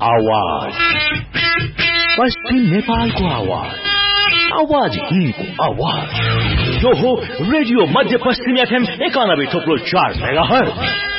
आवाज पश्चिम नेपालको आवाज आवाज हिन्दको आवाज यो हो रेडियो मध्य पश्चिम FM 91.4 मेगाहर्ज